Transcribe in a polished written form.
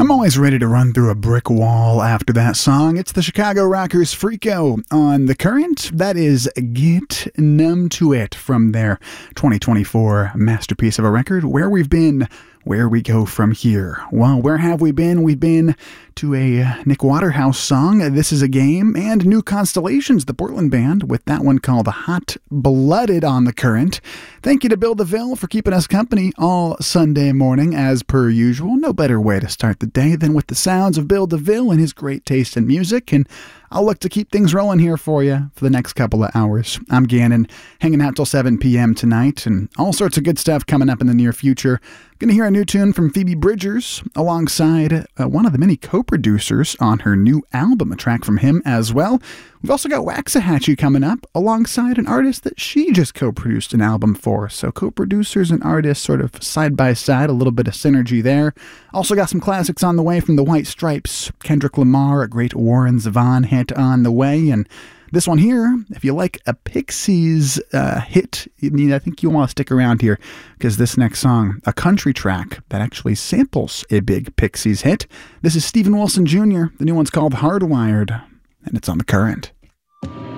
I'm always ready to run through a brick wall after that song. It's the Chicago Rockers Freako on The Current. That is Get Numb to It from their 2024 masterpiece of a record, Where We've Been, Where We Go From Here. Well, where have we been? We've been to a Nick Waterhouse song, This Is a Game, and New Constellations, the Portland band, with that one called Hot Blooded on The Current. Thank you to Bill DeVille for keeping us company all Sunday morning, as per usual. No better way to start the day than with the sounds of Bill DeVille and his great taste in music, and I'll look to keep things rolling here for you for the next couple of hours. I'm Gannon, hanging out till 7 p.m. tonight, and all sorts of good stuff coming up in the near future. Going to hear a new tune from Phoebe Bridgers alongside one of the many co-producers on her new album, a track from him as well. We've also got Waxahachie coming up alongside an artist that she just co-produced an album for. So co-producers and artists sort of side by side, a little bit of synergy there. Also got some classics on the way from the White Stripes. Kendrick Lamar, a great Warren Zevon hit on the way, and this one here, if you like a Pixies hit, I think you'll want to stick around here because this next song, a country track that actually samples a big Pixies hit. This is Steven Wilson Jr. The new one's called Hardwired, and it's on The Current.